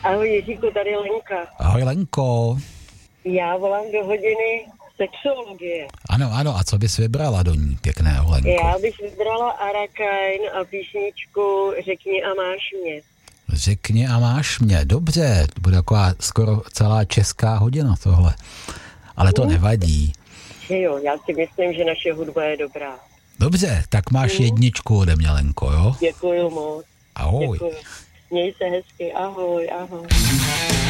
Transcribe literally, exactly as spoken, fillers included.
Ahoj Jiříku, tady Lenka. Ahoj Lenko. Já volám do hodiny sexuologie. Ano, ano, a co bys vybrala do ní, pěkného Lenko? Já bych vybrala Arakain a písničku Řekni a máš mě. Řekni a máš mě, dobře, to bude taková skoro celá česká hodina tohle. Ale to nevadí. Že jo, já si myslím, že naše hudba je dobrá. Dobře, tak máš mm. jedničku ode mě, Lenko, jo? Děkuju moc. Ahoj. Děkuju. Měj se hezky, ahoj, ahoj.